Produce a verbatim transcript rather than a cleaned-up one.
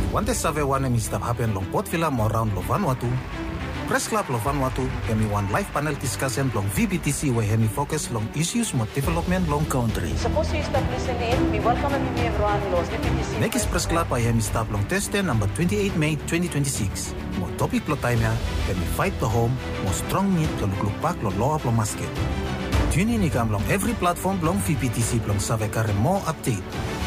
want to save one mistap happen long Port Vila mo around lo Vanuatu. Press Club lo Vanuatu hemi one live panel discussion long V B T C where hemi focus long issues mo development long country. Suppose you stop listening, we welcome everyone lo V B T C. Next Press Club ay hemi stop long teste number twenty-eight May twenty twenty-six. Mo topic lo time ya hemi fight the home, mo strong need lo lukpak lo loa lo masket. Tune in ikam long every platform long V B T C long save kare mo update.